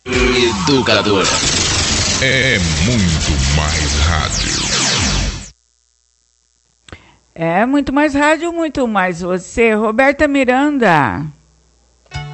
Educadora. É muito mais rádio. É muito mais rádio, muito mais você. Roberta Miranda.